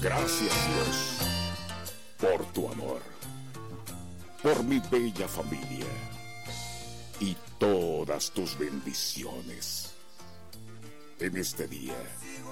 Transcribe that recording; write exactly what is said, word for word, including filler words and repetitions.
Gracias, Dios, por tu amor, por mi bella familia y todas tus bendiciones. En este día